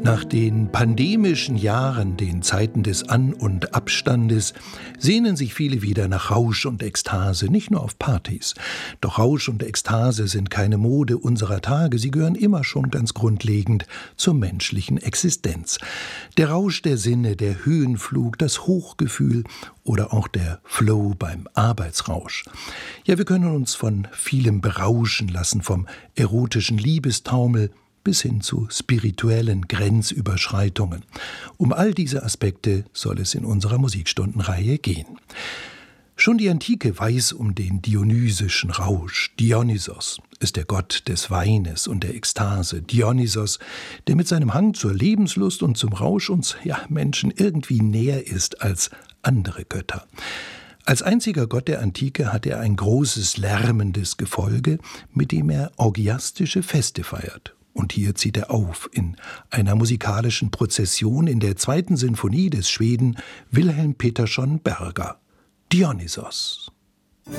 Nach den pandemischen Jahren, den Zeiten des An- und Abstandes, sehnen sich viele wieder nach Rausch und Ekstase, nicht nur auf Partys. Doch Rausch und Ekstase sind keine Mode unserer Tage, sie gehören immer schon ganz grundlegend zur menschlichen Existenz. Der Rausch der Sinne, der Höhenflug, das Hochgefühl oder auch der Flow beim Arbeitsrausch. Ja, wir können uns von vielem berauschen lassen, vom erotischen Liebestaumel bis hin zu spirituellen Grenzüberschreitungen. Um all diese Aspekte soll es in unserer Musikstundenreihe gehen. Schon die Antike weiß um den dionysischen Rausch. Dionysos ist der Gott des Weines und der Ekstase. Dionysos, der mit seinem Hang zur Lebenslust und zum Rausch uns Menschen irgendwie näher ist als andere Götter. Als einziger Gott der Antike hatte er ein großes, lärmendes Gefolge, mit dem er orgiastische Feste feiert. Und hier zieht er auf in einer musikalischen Prozession in der 2. Sinfonie des Schweden Wilhelm Petersson Berger. Dionysos.